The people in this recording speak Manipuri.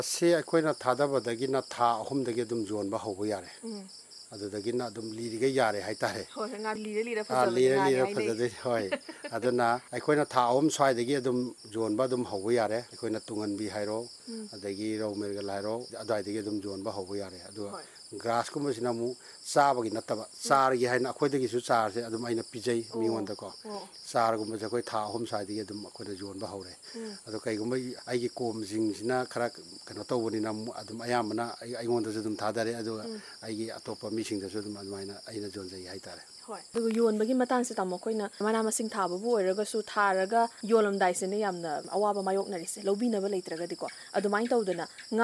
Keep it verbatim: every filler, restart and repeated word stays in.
ꯁꯤ ꯑꯩꯈꯣꯏꯅ ꯊꯥꯗꯕꯗꯒꯤꯅ ꯊꯥ ꯑꯍꯨꯝꯗꯒꯤ ꯑꯗꯨꯝ ꯌꯣꯟꯕ ꯍꯧꯕ ꯌꯥꯔꯦ ꯑꯗꯨꯗꯒꯤꯅ ꯑꯗꯨꯝ ꯂꯤꯔꯤꯒ ꯌꯥꯔꯦ ꯍꯥꯏꯇꯥꯔꯦ ꯍꯣꯏ ꯉꯥ ꯂꯤꯔ ꯂꯤꯔ ꯑꯥ ꯐꯖꯕꯅꯤ ꯂꯤꯔ ꯉꯥꯅꯤ ꯂꯤꯔ ꯍꯥꯏꯅꯩ ꯐꯖꯗꯣꯏ ꯍꯣꯏ ꯑꯗꯨꯅ ꯑꯩꯈꯣꯏꯅ ꯊꯥ ꯑꯍꯨꯝ ꯁ꯭ꯋꯥꯏꯗꯒꯤ ꯑꯗꯨꯝ ꯌꯣꯟꯕ ꯑꯗꯨꯝ ꯍꯧꯕ ꯌꯥꯔꯦ ꯑꯩꯈꯣꯏꯅ ꯇꯨꯡꯍꯟꯕꯤ ꯍꯥꯏꯔꯣ ꯑꯗꯒꯤ ꯔꯧ ꯃꯤꯔꯒꯦꯜ ꯍꯥꯏꯔꯣ ꯑꯗꯨꯋꯥꯏꯗꯒꯤ ꯑꯗꯨꯝ ꯌꯣꯟꯕ ꯍꯧꯕ ꯌꯥꯔꯦ ꯑꯗꯨꯒ ꯒ꯭ꯔꯥꯁꯀꯨꯝꯕꯁꯤꯅ ꯑꯃꯨꯛ ꯆꯥꯕꯒꯤ ꯅꯠꯇꯕ ꯆꯥꯔꯒꯤ ꯍꯥꯏꯅ ꯑꯩꯈꯣꯏꯗꯒꯤꯁꯨ ꯆꯥꯔꯁꯦ ꯑꯗꯨꯝ ꯑꯩꯅ ꯄꯤꯖꯩ ꯃꯤꯉꯣꯟꯗꯀꯣ ꯆꯥꯔꯒꯨꯝꯕꯁꯦ ꯑꯩꯈꯣꯏ ꯊꯥ ꯑꯍꯨꯝ ꯁ꯭ꯋꯥꯏꯗꯒꯤ ꯑꯗꯨꯝ ꯑꯩꯈꯣꯏꯅ ꯌꯣꯟꯕ ꯍꯧꯔꯦ ꯑꯗꯣ ꯀꯩꯒꯨꯝꯕ ꯑꯩꯒꯤ ꯀꯣꯝꯁꯤꯡꯁꯤꯅ ꯈꯔ ꯀꯩꯅꯣ ꯇꯧꯕꯅꯤꯅ ꯑꯗꯨꯝ ꯑꯌꯥꯝꯕꯅ ꯑꯩ ꯑꯩꯉꯣꯟꯗꯁꯨ ꯑꯗꯨꯝ ꯊꯥꯗꯔꯦ ꯑꯗꯨꯒ ꯑꯩꯒꯤ ꯑꯇꯣꯞꯄ ꯃꯤꯁꯤꯡꯗꯁꯨ ꯑꯗꯨꯝ ꯑꯗꯨꯃꯥꯏꯅ ꯑꯩꯅ ꯌꯣꯟꯖꯩ ꯍꯥꯏꯇꯥꯔꯦ ꯍꯣꯏ ꯑꯗꯨꯒ ꯌꯣꯟꯕꯒꯤ ꯃꯇꯥꯡꯁꯦ ꯇꯥꯃꯣ ꯑꯩꯈꯣꯏꯅ ꯃꯅꯥ ꯃꯁꯤꯡ ꯊꯥꯕꯕꯨ ꯑꯣꯏꯔꯒꯁꯨ ꯊꯥꯔꯒ ꯌꯣꯜꯂꯝꯗꯥꯏꯁꯤꯅ ꯌꯥꯝꯅ ꯑꯋꯥꯕ ꯃꯥꯌꯣꯛꯅꯔꯤꯁꯦ ꯂꯧꯕꯤꯅꯕ ꯂꯩꯇ꯭ꯔꯒꯗꯤꯀꯣ ꯑꯗꯨꯃꯥꯏꯅ ꯇꯧꯗꯅ